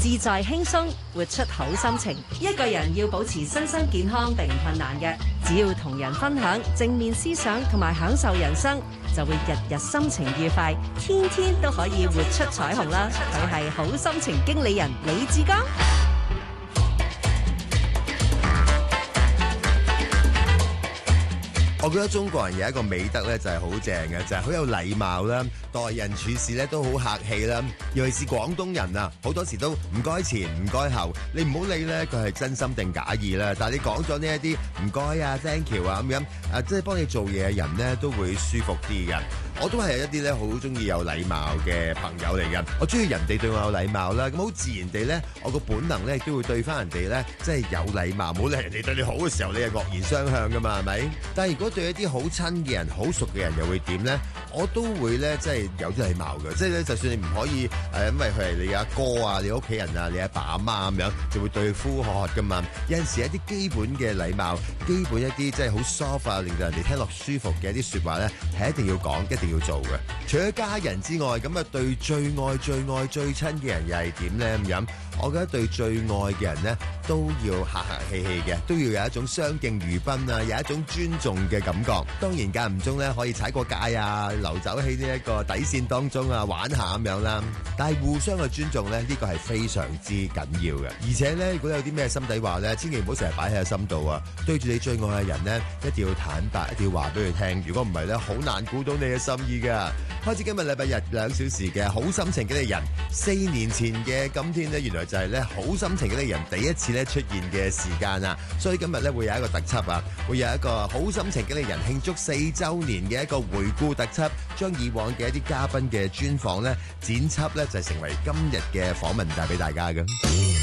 自在輕鬆，活出好心情。一個人要保持身心健康並唔困難嘅，只要同人分享正面思想同埋享受人生，就會日日心情愉快，天天都可以活出彩虹啦！佢係好心情經理人李志剛。 我覺得中國人有一個美德咧，就係好正嘅，就係好有禮貌啦，待人處事咧都好客氣啦。尤其是廣東人啊，好多時都唔該前唔該後，你唔好理咧佢係真心定假意啦。但係你講咗呢一啲唔該啊、thank you 啊咁樣即係幫你做嘢嘅人咧都會舒服啲嘅。我都係一啲咧好中意有禮貌嘅朋友嚟嘅，我中意人哋對我有禮貌啦，咁好自然地咧，我個本能咧都會對翻人哋咧，即係有禮貌。唔好理人哋對你好嘅時候，你係惡言相向噶嘛，係咪？但係如果對一啲好親嘅人、好熟嘅人，又會點咧？我都會咧，即係有啲禮貌嘅，即係咧，就算你唔可以因為佢係你阿哥啊、你屋企人啊、你阿爸阿媽咁樣，就會對佢呼喝喝噶嘛。有陣時一啲基本嘅禮貌，基本一啲即係好 soft 啊，令到人哋聽落舒服嘅一啲説話咧，係一定要講，一定要做嘅。除咗家人之外，咁啊對最愛、最愛、最親嘅人又係點咧？咁樣，我覺得對最愛嘅人咧，都要客客氣氣嘅，都要有一種相敬如賓啊，有一種尊重嘅感覺。當然間唔中咧，可以踩過界啊，流走喺呢一個底線當中啊，玩下咁樣啦。但係互相嘅尊重咧，呢個係非常之緊要嘅。而且咧，如果有啲咩心底話咧，千祈唔好成日擺喺個心度啊。對住你最愛嘅人咧，一定要坦白，一定要話俾佢聽。如果唔係咧，好難估到你嘅心意㗎。開始今日禮拜日2小時嘅好心情經理人，4年前嘅今天咧，原來就係咧好心情經理人第一次咧出現嘅時間啊！所以今日咧會有一個特輯啊，會有一個好心情經理人慶祝4週年嘅一個回顧特輯，將以往嘅一啲嘉賓嘅專訪咧剪輯咧就成為今日嘅訪問帶俾大家嘅。